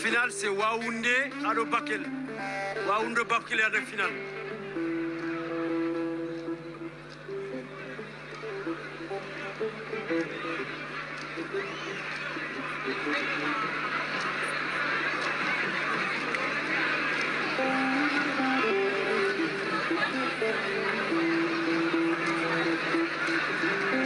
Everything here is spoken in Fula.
finale, c'est Waoundé à Bakel. Waoundé Bakel à la finale.